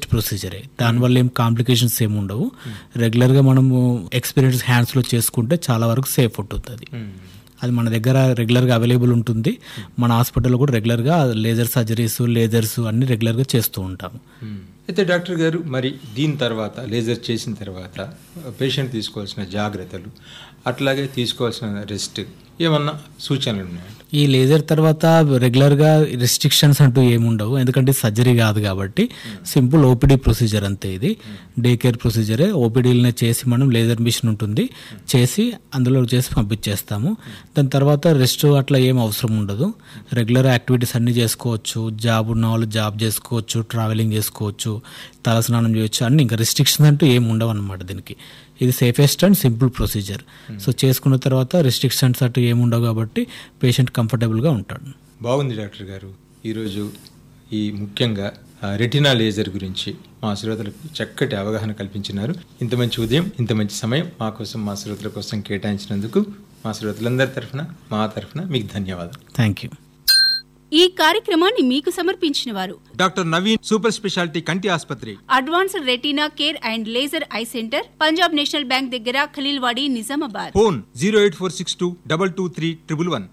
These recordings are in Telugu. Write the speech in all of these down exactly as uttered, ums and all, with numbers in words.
ప్రొసీజరే, దానివల్ల ఏం కాంప్లికేషన్స్ ఏమి ఉండవు. రెగ్యులర్గా మనము ఎక్స్పీరియన్స్ హ్యాండ్స్లో చేసుకుంటే చాలా వరకు సేఫ్ ఉంటుంది. అది మన దగ్గర రెగ్యులర్గా అవైలబుల్ ఉంటుంది. మన హాస్పిటల్లో కూడా రెగ్యులర్గా లేజర్ సర్జరీస్, లేజర్స్ అన్ని రెగ్యులర్గా చేస్తూ ఉంటాము. అయితే డాక్టర్ గారు, మరి దీని తర్వాత లేజర్ చేసిన తర్వాత పేషెంట్ తీసుకోవాల్సిన జాగ్రత్తలు, అట్లాగే తీసుకోవాల్సిన రెస్ట్ ఏమన్నా సూచనలు ఉన్నాయండి? ఈ లేజర్ తర్వాత రెగ్యులర్గా రిస్ట్రిక్షన్స్ అంటూ ఏముండవు, ఎందుకంటే సర్జరీ కాదు కాబట్టి సింపుల్ ఓపీడీ ప్రొసీజర్ అంతే. ఇది డే కేర్ ప్రొసీజరే. ఓపీడీలనే చేసి మనం లేజర్ మిషన్ ఉంటుంది చేసి అందులో చేసి పంపించేస్తాము. దాని తర్వాత రెస్ట్ అట్లా ఏం అవసరం ఉండదు. రెగ్యులర్ యాక్టివిటీస్ అన్నీ చేసుకోవచ్చు. జాబ్ ఉన్న వాళ్ళు జాబ్ చేసుకోవచ్చు, ట్రావెలింగ్ చేసుకోవచ్చు, తలస్నానం చేయొచ్చు, అన్ని ఇంకా రిస్ట్రిక్షన్స్ అంటూ ఏమి ఉండవు అన్నమాట దీనికి. ఇది safest and simple procedure. So చేసుకున్న తర్వాత రిస్ట్రిక్షన్స్ అటు ఏముండవు కాబట్టి పేషెంట్ కంఫర్టబుల్గా ఉంటాడు. బాగుంది డాక్టర్ గారు. ఈరోజు ఈ ముఖ్యంగా రెటినా లేజర్ గురించి మా శ్రోతలకు చక్కటి అవగాహన కల్పించినారు. ఇంత మంచి ఉదయం, ఇంత మంచి సమయం మా కోసం, మా శ్రోతల కోసం కేటాయించినందుకు మా శ్రోతలందరి తరఫున, మా తరఫున మీకు ధన్యవాదాలు. Thank you. ఈ కార్యక్రమాన్ని మీకు సమర్పించిన వారు డాక్టర్ నవీన్ సూపర్ స్పెషాలిటీ కంటి ఆసుపత్రి, advanced retina care and laser eye centre, Punjab national bank దగ్గర, Khaleelwadi, Nizamabad. Phone zero eight four six two double two three triple one.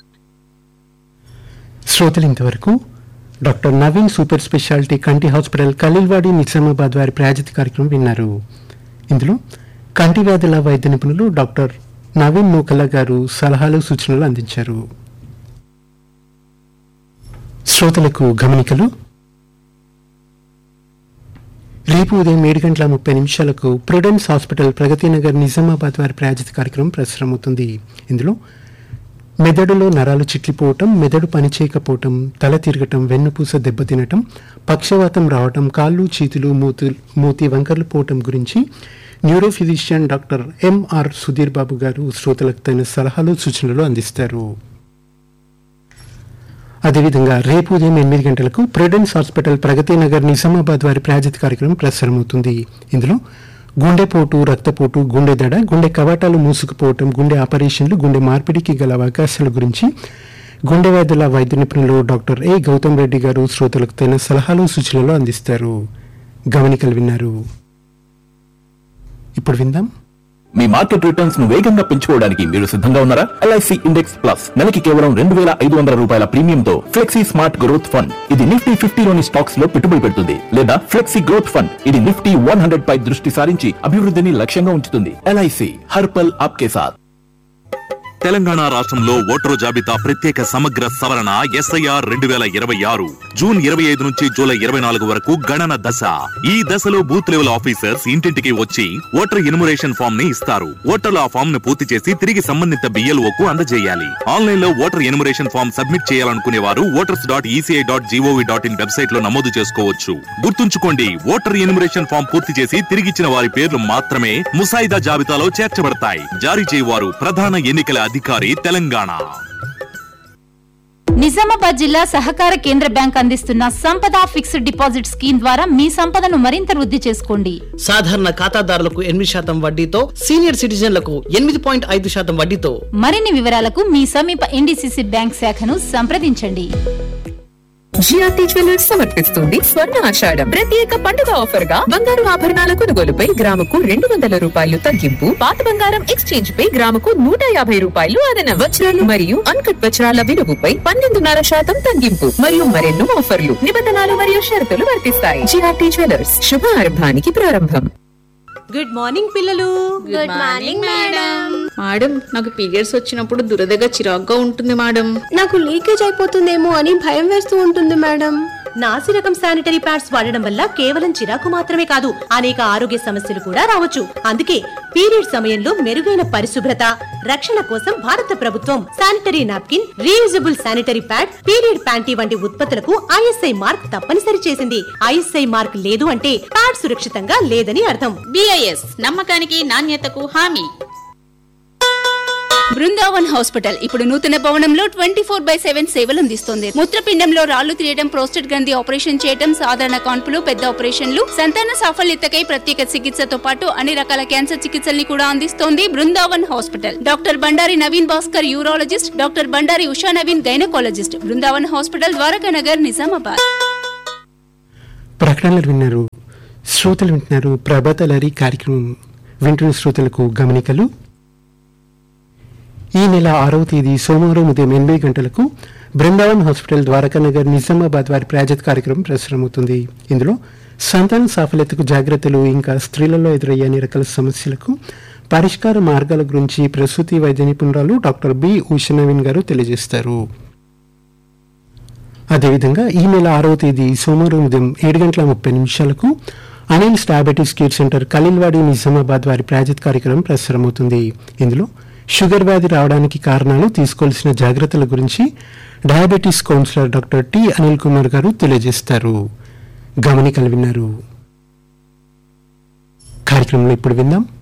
శ్రోతలు ఇంతవరకు డాక్టర్ నవీన్ సూపర్ స్పెషాలిటీ కంటి హాస్పిటల్, ఖలీల్వాడి, నిజామాబాద్ వారి ప్రాయోజిత కార్యక్రమం విన్నారు. ఇందులో కంటి వ్యాధుల వైద్య నిపుణులు డాక్టర్ నవీన్ నూకల గారు సలహాలు, సూచనలు అందించారు. శ్రోతలకు గమనికలు. రేపు ఉదయం ఏడు గంటల ముప్పై నిమిషాలకు ప్రుడెన్స్ హాస్పిటల్, ప్రగతినగర్, నిజామాబాద్ వారి ప్రాయోజిత కార్యక్రమం ప్రసారమవుతుంది. ఇందులో మెదడులో నరాలు చిట్లిపోవటం, మెదడు పనిచేయకపోవటం, తల తిరగటం, వెన్నుపూస దెబ్బతినటం, పక్షవాతం రావటం, కాళ్ళు, చేతులు, మూతి మూతి వంకర్లు పోవటం గురించి neuro physician doctor MR Sudheer Babu గారు శ్రోతలకు తగిన సలహాలు, సూచనలు అందిస్తారు. అదేవిధంగా రేపు ఉదయం ఎనిమిది గంటలకు ప్రుడెన్స్ హాస్పిటల్, ప్రగతినగర్, నిజామాబాద్ వారి ప్రాయోజిత కార్యక్రమం ప్రసారమవుతుంది. ఇందులో గుండెపోటు, రక్తపోటు, గుండె దడ, గుండె కవాటాలు మూసుకుపోవటం, గుండె ఆపరేషన్లు, గుండె మార్పిడికి గల అవకాశాల గురించి గుండె వ్యాధుల వైద్య నిపుణులు డాక్టర్ ఏ గౌతమ్ రెడ్డి గారు శ్రోతలకు తగిన సలహాలు, సూచనలు అందిస్తారు. గమనికలు విన్నారు. ఇప్పుడు విందాం. మీ మార్కెట్ రిటర్న్స్ ను వేగంగా పెంచుకోవడానికి మీరు సిద్ధంగా ఉన్నారా? ఎల్ఐసి ఇండెక్స్ ప్లస్ నెలకి కేవలం రెండు వేల ఐదు వందల రూపాయల ప్రీమియంతో ఫ్లెక్సీ స్మార్ట్ గ్రోత్ ఫండ్. ఇది నిఫ్టీ ఫిఫ్టీలోని స్టాక్స్ లో పెట్టుబడి పెడుతుంది. లేదా ఫ్లెక్సీ గ్రోత్ ఫండ్, ఇది నిఫ్టీ వన్ హండ్రెడ్ పై దృష్టి సారించి అభివృద్ధిని లక్ష్యంగా ఉంచుతుంది. ఎల్ఐసి హర్ పల్ ఆప్కే సాథ్. తెలంగాణ రాష్ట్రంలో ఓటరు జాబితా ప్రత్యేక సమగ్ర సవరణ ఎస్ఐఆర్ రెండు వేల ఇరవై ఆరు జూన్ ఇరవై ఐదు నుంచి జూలై ఇరవై నాలుగు వరకు గణన దశ. ఈ దశలో బూత్ లెవెల్ ఆఫీసర్స్ ఇంటింటికి వచ్చి ఓటర్ ఎన్యుమరేషన్ ఫామ్ ని ఇస్తారు. ఓటర్లు ఆ ఫామ్ ను పూర్తి చేసి తిరిగి సంబంధిత బిఎల్ఓకు అందజేయాలి. ఆన్లైన్ లో ఓటర్ ఎన్యుమరేషన్ ఫామ్ సబ్మిట్ చేయాలనుకునే వారు voters dot ECI dot GOV dot in website లో నమోదు చేసుకోవచ్చు. గుర్తుంచుకోండి, ఓటర్ ఎన్యుమరేషన్ ఫామ్ పూర్తి చేసి తిరిగిచ్చిన వారి పేర్లు మాత్రమే ముసాయిదా జాబితాలో చేర్చబడతాయి. జారీ చేయవారు ప్రధాన ఎన్నికల అధికారి, తెలంగాణ. నిజామాబాద్ జిల్లా సహకార కేంద్ర బ్యాంక్ అందిస్తున్న సంపద ఫిక్స్డ్ డిపాజిట్ స్కీమ్ ద్వారా మీ సంపదను మరింత వృద్ధి చేసుకోండి. సాధారణ ఖాతాదారులకు ఎనిమిది శాతం వడ్డీతో, సీనియర్ సిటిజన్లకు ఎనిమిది పాయింట్ ఐదు శాతం వడ్డీతో. మరిన్ని వివరాలకు మీ సమీప ఎన్డీసీసీ బ్యాంక్ శాఖను సంప్రదించండి. జిఆర్టీ జ్యువెలర్స్ సమర్పిస్తుంది స్వర్ణ ఆషాఢం ప్రత్యేక పండుగ ఆఫర్ గా బంగారు ఆభరణాల కొనుగోలుపై గ్రాముకు రెండు వందల రూపాయలు తగ్గింపు, పాత బంగారం ఎక్స్చేంజ్ పై గ్రాముకు నూట యాభై రూపాయలు అదన, వజ్రాలు మరియు అన్కట్ వజ్రాల విలువపై పన్నెండున్నర శాతం తగ్గింపు మరియు మరెన్నో ఆఫర్లు, నిబంధనలు మరియు షరతులు వర్తిస్తాయి. జిఆర్టీ జ్యువెలర్స్, శుభారంభానికి ప్రారంభం. గుడ్ మార్నింగ్ పిల్లలు. Good morning madam. మేడం, నాకు పీరియడ్స్ వచ్చినప్పుడు దురదగా చిరాగ్గా ఉంటుంది మేడం. నాకు లీకేజ్ అయిపోతుందేమో అని భయం వేస్తూ ఉంటుంది మేడం. నాసి రకం శానిటరీ ప్యాడ్స్ వాడడం వల్ల కేవలం చిరాకు మాత్రమే కాదు, అనేక ఆరోగ్య సమస్యలు కూడా రావచ్చు. అందుకే పీరియడ్ సమయంలో మెరుగైన పరిశుభ్రత, రక్షణ కోసం భారత ప్రభుత్వం sanitary napkin, reusable sanitary pad, period panty వంటి ఉత్పత్తులకు ఐఎస్ఐ మార్క్ తప్పనిసరి చేసింది. ఐఎస్ఐ మార్క్ లేదు అంటే ప్యాడ్ సురక్షితంగా లేదని అర్థం. బిఐఎస్ నమ్మకానికి, నాణ్యతకు హామీ. బృందావన్ హాస్పిటల్ ఇప్పుడు నూతన భవనంలో ట్వంటీ ఫోర్ బై సెవెన్ సేవలు అందిస్తుంది. మూత్రపిండంలో రాళ్లు తీయడం, ప్రోస్టేట్ గ్రంథి ఆపరేషన్ చేయడం, సాధారణ కాన్పులు, పెద్ద ఆపరేషన్లు, సంతాన సాఫల్యతకై ప్రత్యేక చికిత్సతో పాటు అన్ని రకాల క్యాన్సర్ చికిత్సల్ని కూడా అందిస్తోంది Brindavan hospital. Doctor Bandari Naveen Bhaskar urologist, doctor Bandari Usha Naveen gynaecologist. Brindavan hospital, Dwaraka Nagar, Nizamabad. ప్రకటనలు విన్నారు. శ్రోతలు వింటున్నారు ప్రభాత లహరి కార్యక్రమం. వింటున్న శ్రోతలకు గమనికలు. ఈ నెల ఆరవ తేదీ సోమవారం ఉదయం ఎనిమిది గంటలకు బృందావన్ హాస్పిటల్ ద్వారకానగర్ నిజామాబాద్ వారి ప్రాజెక్ట్ కార్యక్రమం ప్రసారమవుతుంది. ఇందులో సంతాన సాఫల్యతకు జాగ్రత్తలు, ఇంకా స్త్రీలలో ఎదురయ్యే అన్ని రకాల సమస్యలకు పరిష్కార మార్గాల గురించి ప్రసూతి వైద్య నిపుణురాలు డాక్టర్ బి ఉషా నవీన్ గారు తెలియజేస్తారు. అదేవిధంగా ఈ నెల ఆరవ తేదీ సోమవారం ఉదయం ఏడు గంటల ముప్పై నిమిషాలకు Anil's diabetes care centre Khaleelwadi Nizamabad వారి ప్రాజెక్ట్ కార్యక్రమం ప్రసారమవుతుంది. ఇందులో షుగర్ వ్యాధి రావడానికి కారణాలు, తీసుకోవాల్సిన జాగ్రత్తల గురించి diabetes councillor doctor T Anil Kumar గారు తెలియజేస్తారు. గమనికలు విన్నారు. కార్యక్రమంలో ఇప్పుడు విందాం